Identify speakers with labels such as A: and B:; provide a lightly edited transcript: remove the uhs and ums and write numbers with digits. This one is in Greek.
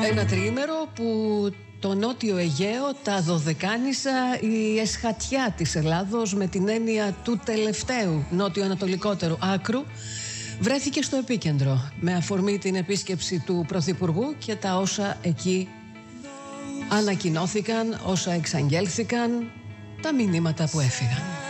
A: Ένα τριήμερο που το Νότιο Αιγαίο, τα Δωδεκάνησα, η εσχατιά της Ελλάδος με την έννοια του τελευταίου νότιο-ανατολικότερου άκρου βρέθηκε στο επίκεντρο με αφορμή την επίσκεψη του Πρωθυπουργού και τα όσα εκεί ανακοινώθηκαν, όσα εξαγγέλθηκαν, τα μηνύματα που έφυγαν.